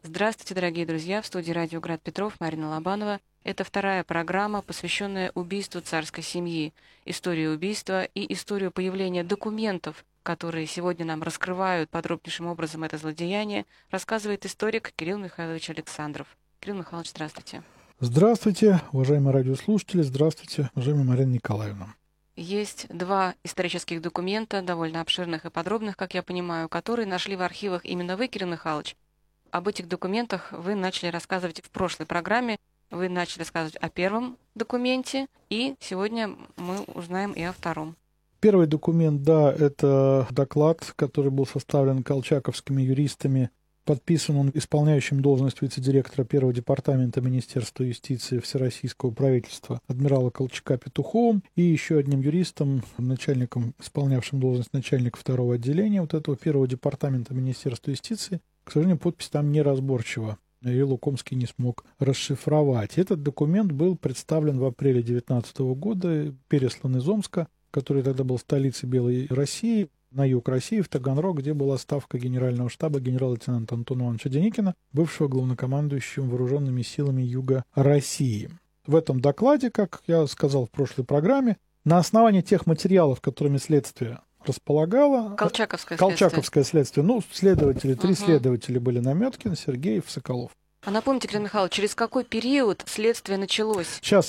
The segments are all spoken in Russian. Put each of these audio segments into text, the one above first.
Здравствуйте, дорогие друзья! В студии радио «Град Петров» Марина Лобанова. Это вторая программа, посвященная убийству царской семьи, истории убийства и историю появления документов, которые сегодня нам раскрывают подробнейшим образом это злодеяние, рассказывает историк Кирилл Михайлович Александров. Кирилл Михайлович, здравствуйте. Здравствуйте, уважаемые радиослушатели, здравствуйте, уважаемая Марина Николаевна. Есть два исторических документа, довольно обширных и подробных, как я понимаю, которые нашли в архивах именно вы, Кирилл Михайлович. Об этих документах вы начали рассказывать в прошлой программе. Вы начали рассказывать о первом документе, и сегодня мы узнаем и о втором. Первый документ, да, это доклад, который был составлен колчаковскими юристами. Подписан он исполняющим должность вице-директора первого департамента Министерства юстиции Всероссийского правительства адмирала Колчака Петуховым и еще одним юристом, начальником, исполнявшим должность начальника второго отделения вот этого первого департамента Министерства юстиции. К сожалению, подпись там неразборчива. Ее Лукомский не смог расшифровать. Этот документ был представлен в апреле 19 года, переслан из Омска, который тогда был столицей Белой России, на юг России, в Таганрог, где была ставка генерального штаба генерал-лейтенанта Антона Ивановича Деникина, бывшего главнокомандующим вооруженными силами Юга России. В этом докладе, как я сказал в прошлой программе, на основании тех материалов, которыми следствие располагало... Колчаковское следствие. Ну, следователи, три следователя были: Наметкин, Сергеев, Соколов. А напомните, Кирилл Михайлович, через какой период следствие началось?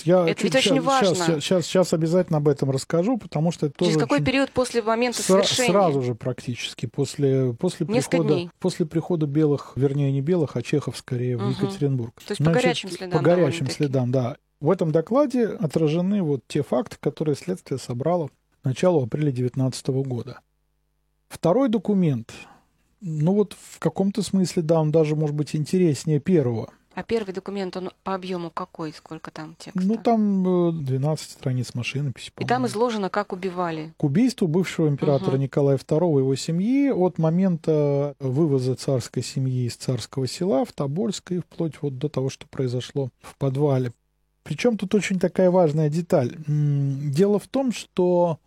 Сейчас обязательно об этом расскажу, потому что это тоже... Через какой период после момента совершения? Сразу же практически, после прихода белых, вернее не белых, а чехов скорее, в Екатеринбург. То есть по горячим следам. По горячим следам, да. В этом докладе отражены вот те факты, которые следствие собрало к началу апреля 19 года. Второй документ... Ну вот в каком-то смысле, да, он даже может быть интереснее первого. А первый документ, он по объему какой? Сколько там текста? Ну там 12 страниц машинописи. И там изложено, как убивали. К убийству бывшего императора Николая II и его семьи от момента вывоза царской семьи из царского села в Тобольск и вплоть вот до того, что произошло в подвале. Причем тут очень такая важная деталь. Дело в том, что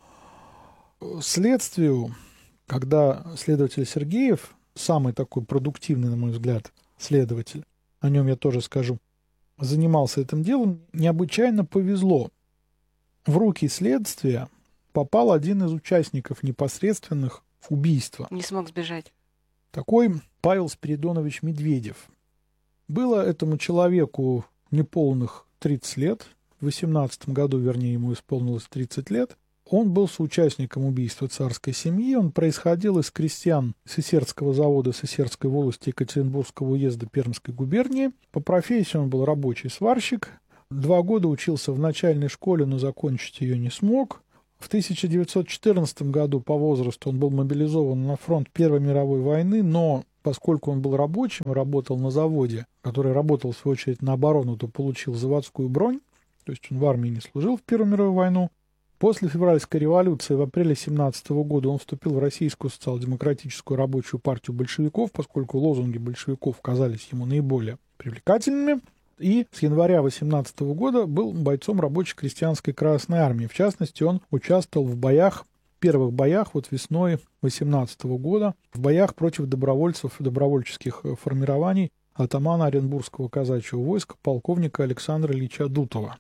следствию, когда следователь Сергеев, самый такой продуктивный, на мой взгляд, следователь, о нем я тоже скажу, занимался этим делом, необычайно повезло. В руки следствия попал один из участников непосредственных в убийство. Не смог сбежать. Такой Павел Спиридонович Медведев. Было этому человеку неполных 30 лет. В 18 году, вернее, ему исполнилось 30 лет. Он был соучастником убийства царской семьи, он происходил из крестьян Сысердского завода Сысердской волости Екатеринбургского уезда Пермской губернии. По профессии он был рабочий сварщик. 2 года учился в начальной школе, но закончить ее не смог. В 1914 году по возрасту он был мобилизован на фронт Первой мировой войны, но поскольку он был рабочим и работал на заводе, который работал в свою очередь на оборону, то получил заводскую бронь, то есть он в армии не служил в Первую мировую войну. После февральской революции в апреле 1917 года он вступил в Российскую социал-демократическую рабочую партию большевиков, поскольку лозунги большевиков казались ему наиболее привлекательными. И с января 18 года был бойцом рабоче-крестьянской Красной Армии. В частности, он участвовал в первых боях вот весной 18 года, в боях против добровольцев и добровольческих формирований атамана Оренбургского казачьего войска полковника Александра Ильича Дутова.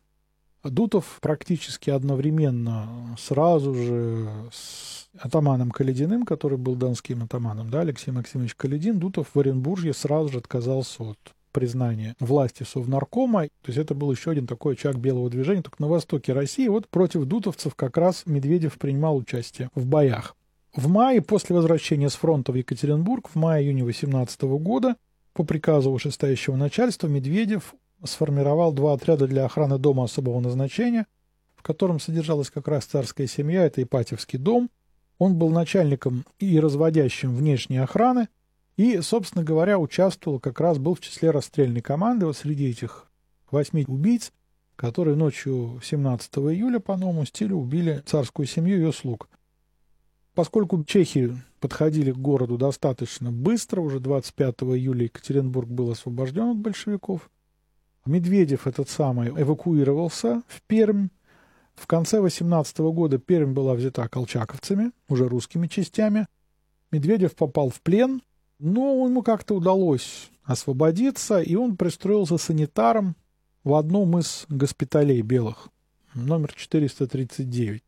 Дутов практически одновременно, сразу же с атаманом Калединым, который был донским атаманом, да, Алексей Максимович Каледин, Дутов в Оренбурге сразу же отказался от признания власти Совнаркома. То есть это был еще один такой очаг белого движения, только на востоке России. Вот против дутовцев как раз Медведев принимал участие в боях. В мае, после возвращения с фронта в Екатеринбург, в мае-июне 18 года, по приказу вышестоящего начальства, Медведев сформировал 2 отряда для охраны дома особого назначения, в котором содержалась как раз царская семья, это Ипатьевский дом. Он был начальником и разводящим внешней охраны, и, собственно говоря, участвовал, как раз был в числе расстрельной команды вот среди этих 8 убийц, которые ночью 17 июля по новому стилю убили царскую семью и ее слуг. Поскольку чехи подходили к городу достаточно быстро, уже 25 июля Екатеринбург был освобожден от большевиков, Медведев этот самый эвакуировался в Пермь. В конце 18 года Пермь была взята колчаковцами, уже русскими частями. Медведев попал в плен, но ему как-то удалось освободиться, и он пристроился санитаром в одном из госпиталей белых, номер 439.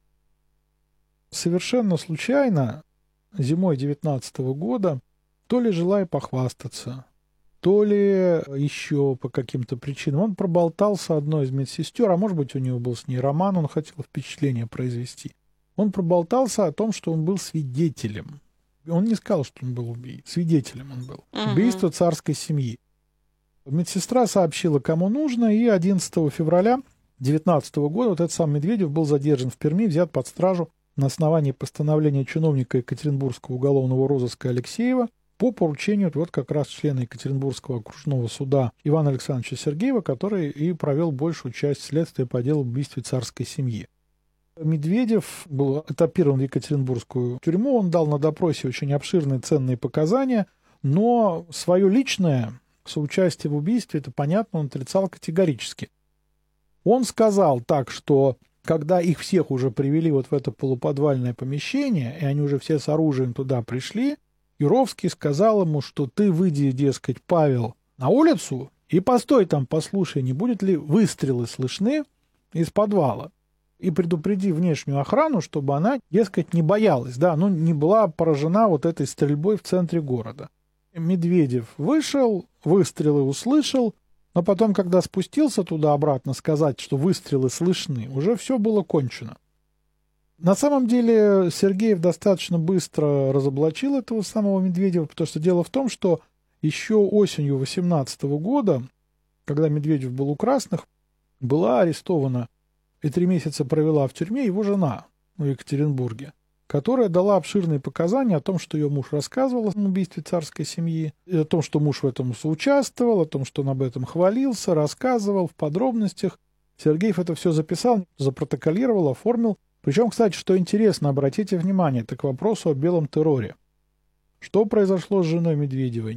Совершенно случайно зимой 19 года, то ли желая похвастаться, то ли еще по каким-то причинам, он проболтался одной из медсестер, а может быть, у него был с ней роман, он хотел впечатление произвести. Он проболтался о том, что он был свидетелем. Он не сказал, что он был свидетелем он был. Убийство царской семьи. Медсестра сообщила, кому нужно, и 11 февраля 19 года вот этот сам Медведев был задержан в Перми, взят под стражу на основании постановления чиновника Екатеринбургского уголовного розыска Алексеева по поручению вот как раз члена Екатеринбургского окружного суда Ивана Александровича Сергеева, который и провел большую часть следствия по делу об убийстве царской семьи. Медведев был этапирован в Екатеринбургскую тюрьму, он дал на допросе очень обширные ценные показания, но свое личное соучастие в убийстве, это понятно, он отрицал категорически. Он сказал так, что когда их всех уже привели вот в это полуподвальное помещение, и они уже все с оружием туда пришли, Юровский сказал ему, что ты выйди, дескать, Павел, на улицу и постой там, послушай, не будет ли выстрелы слышны из подвала. И предупреди внешнюю охрану, чтобы она, дескать, не боялась, не была поражена вот этой стрельбой в центре города. Медведев вышел, выстрелы услышал, но потом, когда спустился туда обратно сказать, что выстрелы слышны, уже все было кончено. На самом деле Сергеев достаточно быстро разоблачил этого самого Медведева, потому что дело в том, что еще осенью 18 года, когда Медведев был у красных, была арестована и 3 месяца провела в тюрьме его жена в Екатеринбурге, которая дала обширные показания о том, что ее муж рассказывал о убийстве царской семьи, и о том, что муж в этом соучаствовал, о том, что он об этом хвалился, рассказывал в подробностях. Сергеев это все записал, запротоколировал, оформил. Причем, кстати, что интересно, обратите внимание, это к вопросу о белом терроре. Что произошло с женой Медведева?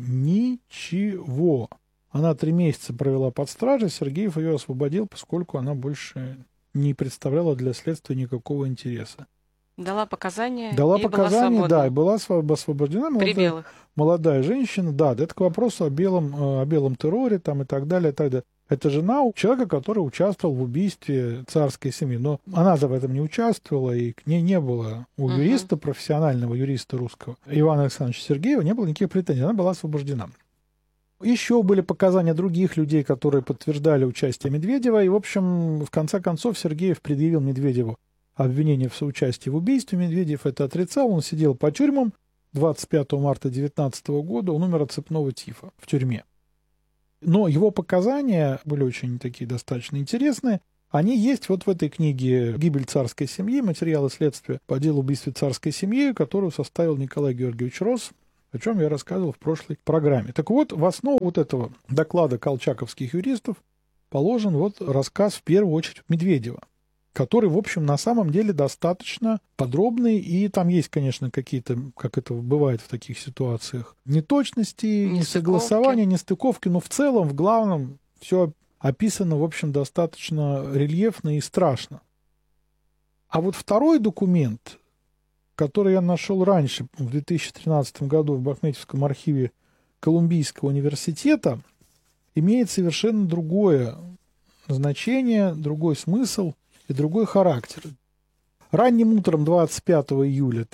Ничего. Она 3 месяца провела под стражей, Сергеев ее освободил, поскольку она больше не представляла для следствия никакого интереса. Дала показания, Дала и показания, была да, и была освобождена. При белых. Молодая женщина, да, это к вопросу о белом терроре там, и так далее, и так далее. Это жена человека, который участвовал в убийстве царской семьи. Но она-то в этом не участвовала, и к ней не было у юриста, профессионального юриста русского, Ивана Александровича Сергеева, не было никаких претензий. Она была освобождена. Еще были показания других людей, которые подтверждали участие Медведева. И, в общем, в конце концов, Сергеев предъявил Медведеву обвинение в соучастии в убийстве. Медведев это отрицал. Он сидел по тюрьмам. 25 марта 19 года он умер от цепного тифа в тюрьме. Но его показания были очень такие достаточно интересные. Они есть вот в этой книге «Гибель царской семьи», материалы следствия по делу убийства царской семьи, которую составил Николай Георгиевич Росс, о чем я рассказывал в прошлой программе. Так вот, в основу вот этого доклада колчаковских юристов положен вот рассказ в первую очередь Медведева, который, в общем, на самом деле достаточно подробный, и там есть, конечно, какие-то, как это бывает в таких ситуациях, неточности, несогласования, нестыковки, но в целом, в главном, все описано, в общем, достаточно рельефно и страшно. А вот второй документ, который я нашел раньше, в 2013 году в Бахметьевском архиве Колумбийского университета, имеет совершенно другое значение, другой смысл и другой характер. Ранним утром 25 июля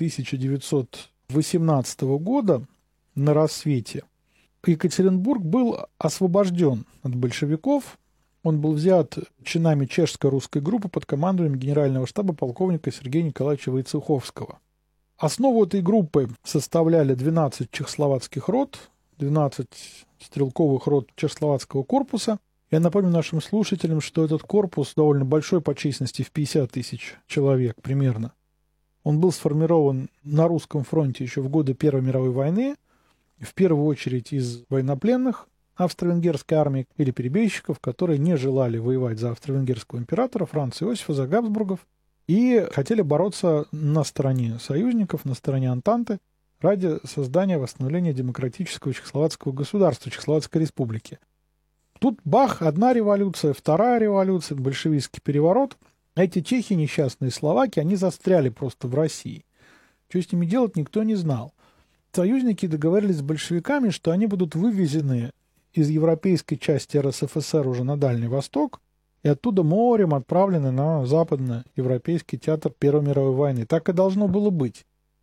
1918 года на рассвете Екатеринбург был освобожден от большевиков. Он был взят чинами чешско-русской группы под командованием генерального штаба полковника Сергея Николаевича Войцеховского. Основу этой группы составляли 12 чехословацких рот, 12 стрелковых рот Чехословацкого корпуса. Я напомню нашим слушателям, что этот корпус довольно большой по численности, в 50 тысяч человек примерно. Он был сформирован на русском фронте еще в годы Первой мировой войны, в первую очередь из военнопленных австро-венгерской армии или перебежчиков, которые не желали воевать за австро-венгерского императора Франца Иосифа, за Габсбургов, и хотели бороться на стороне союзников, на стороне Антанты, ради создания, восстановления демократического чехословацкого государства, Чехословацкой республики. Тут бах, одна революция, вторая революция, большевистский переворот. Эти чехи, несчастные словаки, они застряли просто в России. Что с ними делать, никто не знал. Союзники договорились с большевиками, что они будут вывезены из европейской части РСФСР уже на Дальний Восток, и оттуда морем отправлены на западноевропейский театр Первой мировой войны. Так и должно было быть.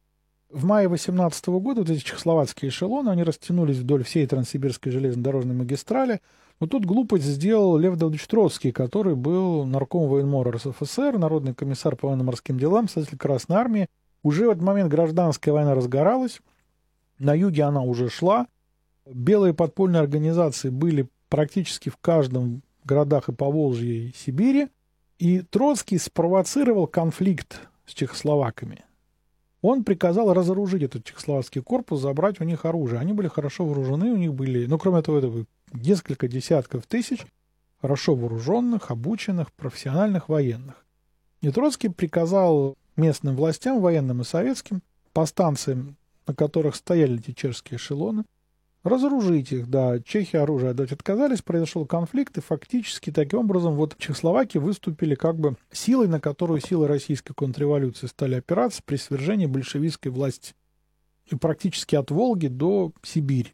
В мае 18 года вот эти чехословацкие эшелоны, они растянулись вдоль всей Транссибирской железнодорожной магистрали. Но тут глупость сделал Лев Давыдович Троцкий, который был нарком военмора РСФСР, народный комиссар по военно-морским делам, создатель Красной Армии. Уже в этот момент гражданская война разгоралась, на юге она уже шла. Белые подпольные организации были практически в каждом городах и Поволжья, и Сибири. И Троцкий спровоцировал конфликт с чехословаками. Он приказал разоружить этот чехословацкий корпус, забрать у них оружие. Они были хорошо вооружены, у них были, кроме этого, несколько десятков тысяч хорошо вооруженных, обученных, профессиональных военных. И Троцкий приказал местным властям, военным и советским, по станциям, на которых стояли эти чешские эшелоны, разоружить их. Да, чехи оружие отдать отказались, произошел конфликт, и фактически таким образом вот чехословаки выступили как бы силой, на которую силы российской контрреволюции стали опираться при свержении большевистской власти. И практически от Волги до Сибири.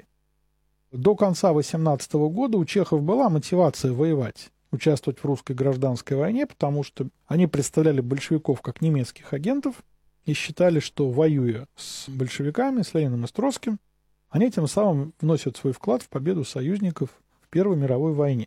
До конца 18 года у чехов была мотивация воевать, участвовать в русской гражданской войне, потому что они представляли большевиков как немецких агентов и считали, что, воюя с большевиками, с Лениным и с Троцким, они тем самым вносят свой вклад в победу союзников в Первой мировой войне.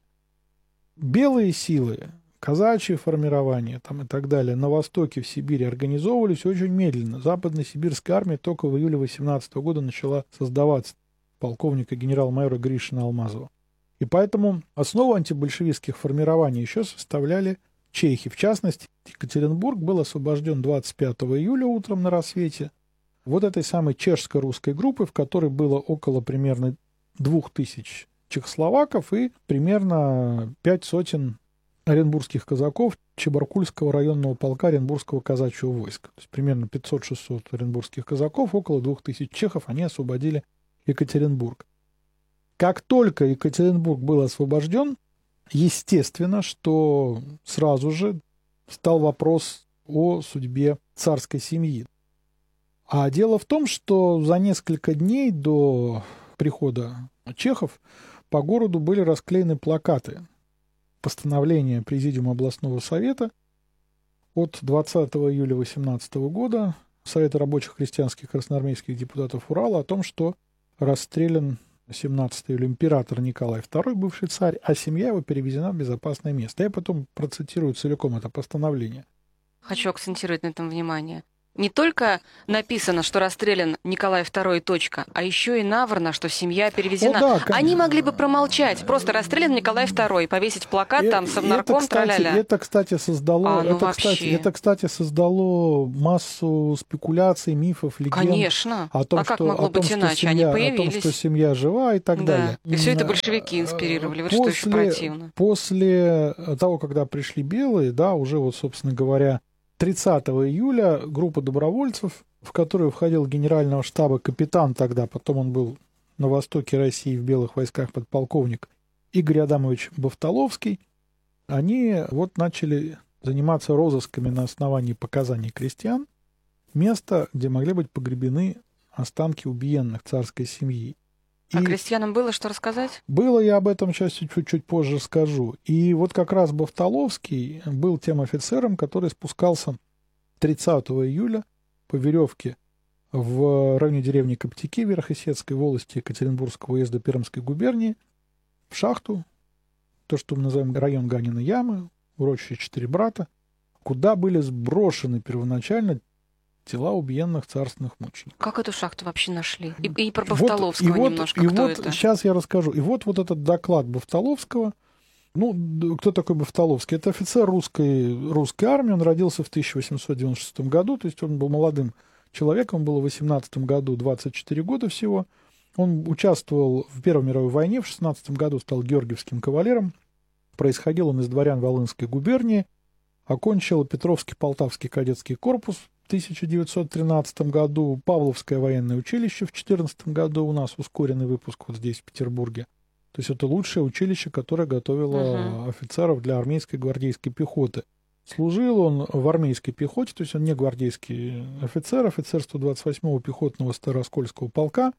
Белые силы, казачьи формирования и так далее на востоке, в Сибири организовывались очень медленно. Западно-сибирская армия только в июле 18 года начала создаваться, полковника генерал-майора Гришина Алмазова. И поэтому основу антибольшевистских формирований еще составляли чехи. В частности, Екатеринбург был освобожден 25 июля утром на рассвете вот этой самой чешско-русской группы, в которой было около примерно 2000 чехословаков и примерно 5 сотен оренбургских казаков Чебаркульского районного полка Оренбургского казачьего войска. То есть примерно 500-600 оренбургских казаков, около 2000 чехов, они освободили Екатеринбург. Как только Екатеринбург был освобожден, естественно, что сразу же стал вопрос о судьбе царской семьи. А дело в том, что за несколько дней до прихода чехов по городу были расклеены плакаты. Постановление Президиума областного совета от 20 июля 18 года Совета рабочих христианских красноармейских депутатов Урала о том, что расстрелян 17 июля император Николай II, бывший царь, а семья его перевезена в безопасное место. Я потом процитирую целиком это постановление. Хочу акцентировать на этом внимание. Не только написано, что расстрелян Николай II, точка, а еще и наврано, что семья перевезена. Да, они могли бы промолчать, просто расстрелян Николай II, повесить плакат там совнарком, траля-ля. Это, кстати, создало массу спекуляций, мифов, легенд. Конечно. О том, как могло быть иначе? Они появились. О том, что семья жива и так далее. И все это большевики инспирировали. Вот что еще противно. После того, когда пришли белые, да, уже вот, собственно говоря, 30 июля группа добровольцев, в которую входил генерального штаба капитан тогда, потом он был на востоке России в белых войсках подполковник Игорь Адамович Бавтоловский, они вот начали заниматься розысками на основании показаний крестьян места, где могли быть погребены останки убиенных царской семьи. А крестьянам было что рассказать? Было, я об этом сейчас чуть позже скажу. И вот как раз Бавтоловский был тем офицером, который спускался 30 июля по веревке в районе деревни Коптяки Верхесецкой волости Екатеринбургского уезда Пермской губернии в шахту, то, что мы называем район Ганиной ямы, урочище Четыре брата, куда были сброшены первоначально тела убиенных царственных мучеников. Как эту шахту вообще нашли? И про Бавтоловского немножко, кто это? Сейчас я расскажу. И вот этот доклад Бавтоловского. Кто такой Бавтоловский? Это офицер русской армии. Он родился в 1896 году, то есть он был молодым человеком, он был в 18 году 24 года всего. Он участвовал в Первой мировой войне, в 16 году стал георгиевским кавалером. Происходил он из дворян Волынской губернии. Окончил Петровский Полтавский кадетский корпус в 1913 году, Павловское военное училище в 2014 году, у нас ускоренный выпуск вот здесь, в Петербурге. То есть это лучшее училище, которое готовило офицеров для армейской гвардейской пехоты. Служил он в армейской пехоте, то есть он не гвардейский офицер 128-го пехотного Староскольского полка.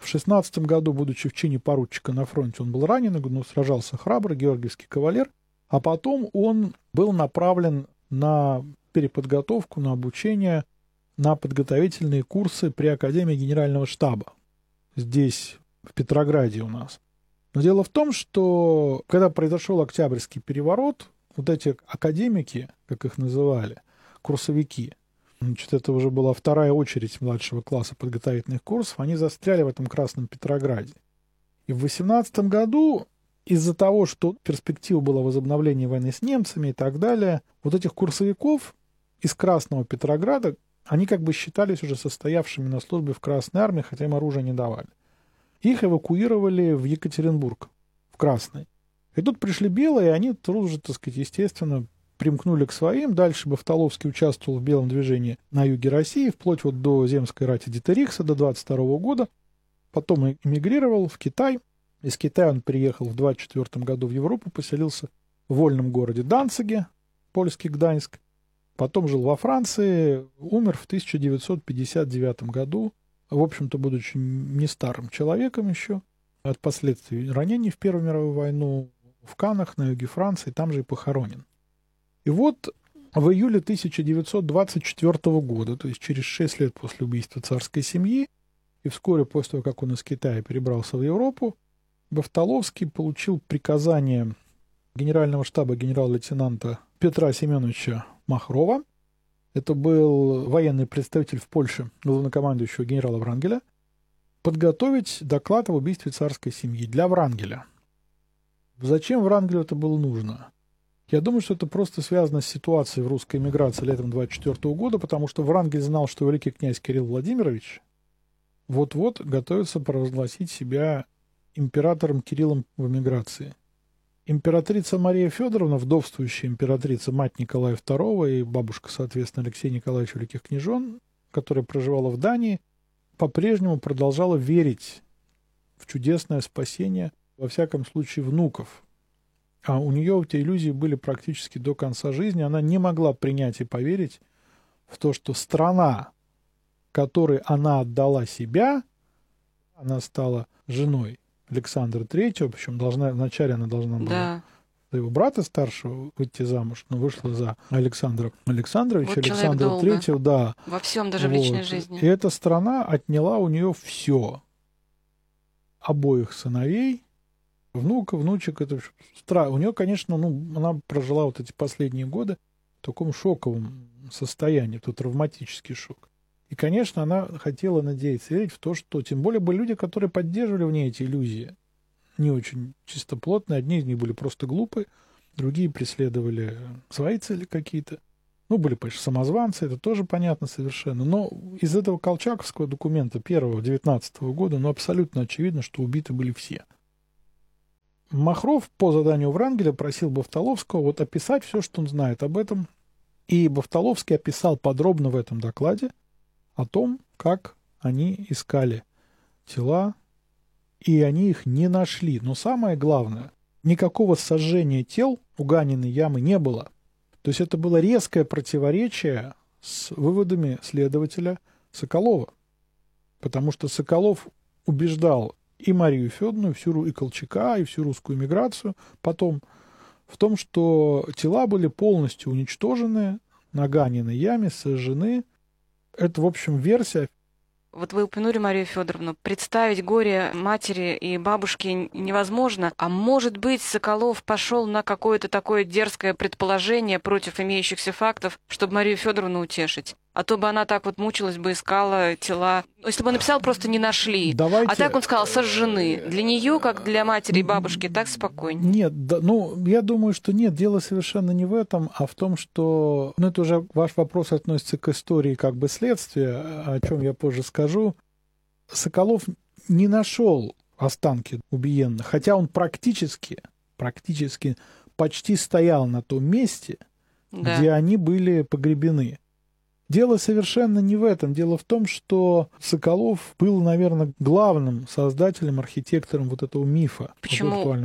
В 16 году, будучи в чине поручика на фронте, он был ранен, но сражался храбро, георгиевский кавалер. А потом он был направлен на переподготовку, на обучение, на подготовительные курсы при Академии Генерального штаба. Здесь, в Петрограде у нас. Но дело в том, что когда произошел Октябрьский переворот, вот эти академики, как их называли, курсовики, значит, это уже была вторая очередь младшего класса подготовительных курсов, они застряли в этом Красном Петрограде. И в 18 году из-за того, что перспектива была возобновления войны с немцами и так далее, вот этих курсовиков из Красного Петрограда, они как бы считались уже состоявшими на службе в Красной армии, хотя им оружие не давали. Их эвакуировали в Екатеринбург, в Красный. И тут пришли белые, и они тут же, так сказать, естественно, примкнули к своим. Дальше Бафтоловский участвовал в белом движении на юге России, вплоть вот до земской рати Дитерихса, до 22 года. Потом эмигрировал в Китай. Из Китая он приехал в 24 году в Европу, поселился в вольном городе Данциге, польский Гданьск. Потом жил во Франции, умер в 1959 году, в общем-то, будучи не старым человеком еще, от последствий ранений в Первую мировую войну, в Каннах, на юге Франции, там же и похоронен. И вот в июле 1924 года, то есть через 6 лет после убийства царской семьи, и вскоре после того, как он из Китая перебрался в Европу, Бафтоловский получил приказание генерального штаба генерал-лейтенанта Петра Семеновича Махрова. Это был военный представитель в Польше, главнокомандующего генерала Врангеля, подготовить доклад об убийстве царской семьи для Врангеля. Зачем Врангелю это было нужно? Я думаю, что это просто связано с ситуацией в русской эмиграции летом 1924 года, потому что Врангель знал, что великий князь Кирилл Владимирович вот-вот готовится провозгласить себя императором Кириллом в эмиграции. Императрица Мария Федоровна, вдовствующая императрица, мать Николая II и бабушка, соответственно, Алексея Николаевича Великих княжон, которая проживала в Дании, по-прежнему продолжала верить в чудесное спасение, во всяком случае, внуков. А у нее эти иллюзии были практически до конца жизни. Она не могла принять и поверить в то, что страна, которой она отдала себя, она стала женой Александра III, причем вначале она должна была за его брата старшего выйти замуж, но вышла за Александра Александровича, вот Александра III, да. Во всем, даже в личной жизни. И эта страна отняла у нее все. Обоих сыновей, внуков, внучек. Это у нее, конечно, она прожила вот эти последние годы в таком шоковом состоянии, тут травматический шок. И, конечно, она хотела надеяться, верить в то, что... Тем более были люди, которые поддерживали в ней эти иллюзии. Не очень чистоплотные. Одни из них были просто глупы, другие преследовали свои цели какие-то. Были, конечно, самозванцы, это тоже понятно совершенно. Но из этого колчаковского документа первого 19 года, абсолютно очевидно, что убиты были все. Махров по заданию Врангеля просил Бафтоловского описать все, что он знает об этом. И Бафтоловский описал подробно в этом докладе о том, как они искали тела, и они их не нашли. Но самое главное, никакого сожжения тел у Ганиной ямы не было. То есть это было резкое противоречие с выводами следователя Соколова. Потому что Соколов убеждал и Марию Федоровну, и Колчака, и всю русскую эмиграцию потом в том, что тела были полностью уничтожены на Ганиной яме, сожжены. Это, в общем, версия. Вот вы упомянули Марию Федоровну. Представить горе матери и бабушки невозможно. А может быть, Соколов пошел на какое-то такое дерзкое предположение против имеющихся фактов, чтобы Марию Федоровну утешить? А то бы она так мучилась бы, искала тела. Если бы он написал, просто не нашли. А так он сказал, сожжены. Для нее, как для матери и бабушки, так спокойнее. Нет, я думаю, что нет. Дело совершенно не в этом, а в том, что... это уже ваш вопрос относится к истории следствия, о чем я позже скажу. Соколов не нашел останки убиенных, хотя он практически почти стоял на том месте, где они были погребены. Дело совершенно не в этом. Дело в том, что Соколов был, наверное, главным создателем, архитектором этого мифа. Почему?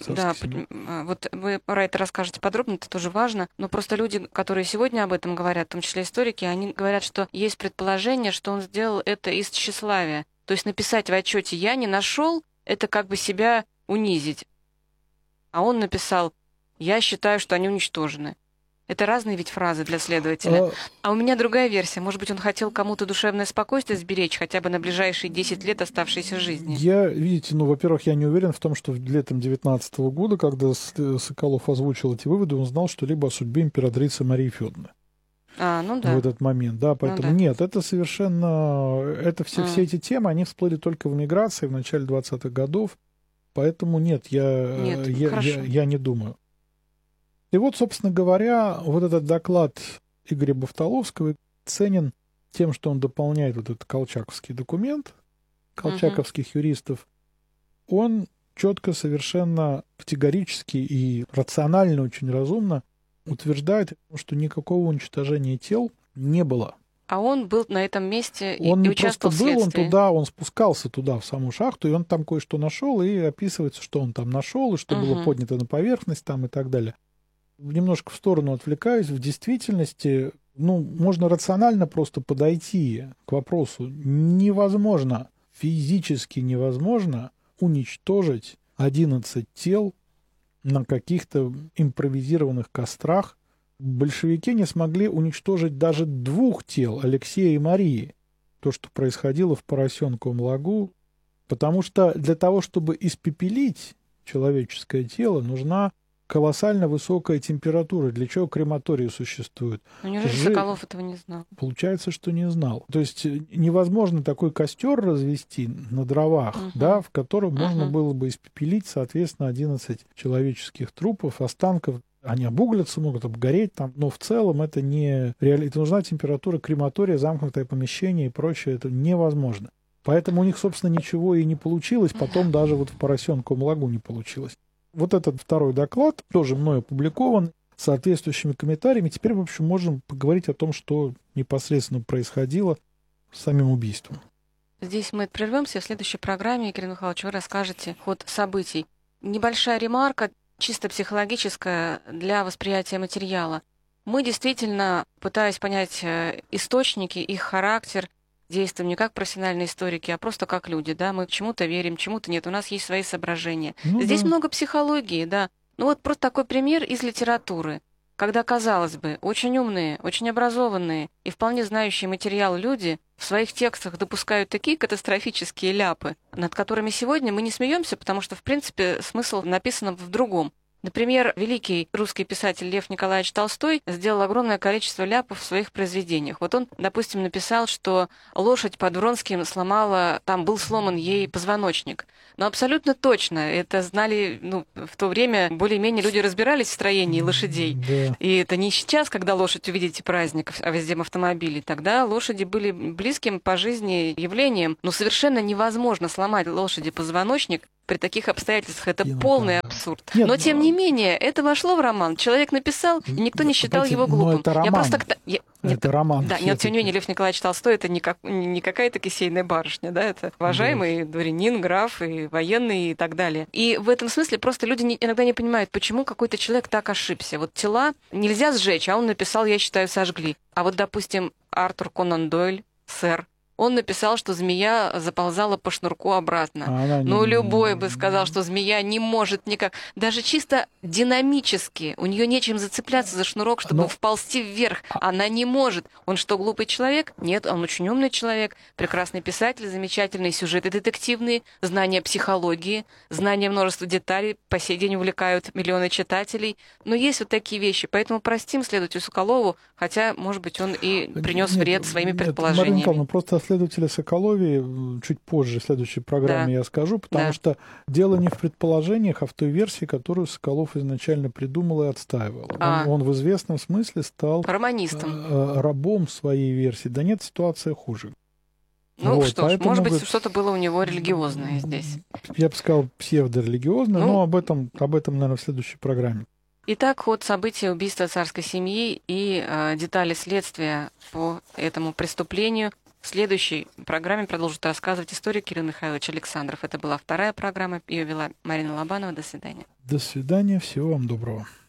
Вот вы про это расскажете подробно, это тоже важно. Но просто люди, которые сегодня об этом говорят, в том числе историки, они говорят, что есть предположение, что он сделал это из тщеславия. То есть написать в отчете «я не нашел» — это как бы себя унизить. А он написал «я считаю, что они уничтожены». Это разные ведь фразы для следователя. А у меня другая версия. Может быть, он хотел кому-то душевное спокойствие сберечь хотя бы на ближайшие 10 лет оставшейся жизни. Видите, во-первых, я не уверен в том, что летом 2019 года, когда Соколов озвучил эти выводы, он знал что-либо о судьбе императрицы Марии Федоровны. Ну да. В этот момент, да, поэтому нет, это совершенно, все эти темы, они всплыли только в эмиграции в начале 20-х годов, поэтому нет, я не думаю. И вот, собственно говоря, вот этот доклад Игоря Бафтоловского ценен тем, что он дополняет вот этот колчаковский документ колчаковских юристов. Он четко, совершенно категорически и рационально, очень разумно утверждает, что никакого уничтожения тел не было. А он был на этом месте и он не участвовал просто был, в следствии. он спускался туда, в саму шахту, и он там кое-что нашел, и описывается, что он там нашел, и что было поднято на поверхность там и так далее. Немножко в сторону отвлекаюсь. В действительности, можно рационально просто подойти к вопросу. Невозможно, физически невозможно уничтожить 11 тел на каких-то импровизированных кострах. Большевики не смогли уничтожить даже 2 тел, Алексея и Марии. То, что происходило в Поросенковом лагу. Потому что для того, чтобы испепелить человеческое тело, нужна колоссально высокая температура, для чего крематории существуют. Неужели Соколов этого не знал? Получается, что не знал. То есть невозможно такой костер развести на дровах, в котором можно было бы испепелить, соответственно, 11 человеческих трупов, останков. Они обуглятся, могут обгореть там, но в целом это не реально. Это нужна температура крематория, замкнутое помещение и прочее. Это невозможно. Поэтому у них, собственно, ничего и не получилось. Потом даже вот в Поросенковом лагу не получилось. Вот этот второй доклад тоже мной опубликован с соответствующими комментариями. Теперь, в общем, можем поговорить о том, что непосредственно происходило с самим убийством. Здесь мы прервемся. В следующей программе, Кирилл Михайлович, вы расскажете ход событий. Небольшая ремарка, чисто психологическая, для восприятия материала. Мы действительно, пытаясь понять источники, их характер, действуем не как профессиональные историки, а просто как люди, да, мы чему-то верим, чему-то нет, у нас есть свои соображения. Здесь много психологии, да. Вот просто такой пример из литературы, когда, казалось бы, очень умные, очень образованные и вполне знающие материал люди в своих текстах допускают такие катастрофические ляпы, над которыми сегодня мы не смеемся, потому что, в принципе, смысл написан в другом. Например, великий русский писатель Лев Николаевич Толстой сделал огромное количество ляпов в своих произведениях. Вот он, допустим, написал, что лошадь под Вронским сломала, там был сломан ей позвоночник. Но абсолютно точно, это знали, в то время более-менее люди разбирались в строении лошадей. Да. И это не сейчас, когда лошадь увидите праздник, а везде автомобили. Тогда лошади были близким по жизни явлением. Но совершенно невозможно сломать лошади позвоночник при таких обстоятельствах. Это полный абсурд. Нет, но, тем не менее, это вошло в роман. Человек написал, и никто не считал его глупым. Но это роман. Это роман. Да, нет, тем не менее, Лев Николаевич Толстой — это не какая-то кисейная барышня, да, это уважаемый дворянин, граф, и военный, и так далее. И в этом смысле просто люди иногда не понимают, почему какой-то человек так ошибся. Вот тела нельзя сжечь, а он написал, я считаю, сожгли. А вот, допустим, Артур Конан Дойль, сэр, он написал, что змея заползала по шнурку обратно. Любой бы сказал, что змея не может никак. Даже чисто динамически. У нее нечем зацепляться за шнурок, чтобы вползти вверх. Она не может. Он что, глупый человек? Нет, он очень умный человек. Прекрасный писатель, замечательные сюжеты детективные, знания психологии, знания множества деталей. По сей день увлекают миллионы читателей. Но есть вот такие вещи. Поэтому простим следователю Соколову, хотя, может быть, он и принес вред своими предположениями. Марина Николаевна, просто следователя Соколове чуть позже, в следующей программе я скажу, потому что дело не в предположениях, а в той версии, которую Соколов изначально придумал и отстаивал. Он в известном смысле стал романистом, рабом своей версии. Да нет, ситуация хуже. Что ж, может быть, что-то было у него религиозное здесь. Я бы сказал, псевдорелигиозное, но об этом, наверное, в следующей программе. Итак, ход событий убийства царской семьи и детали следствия по этому преступлению. В следующей программе продолжит рассказывать историк Кирилл Михайлович Александров. Это была вторая программа. Ее вела Марина Лобанова. До свидания. До свидания. Всего вам доброго.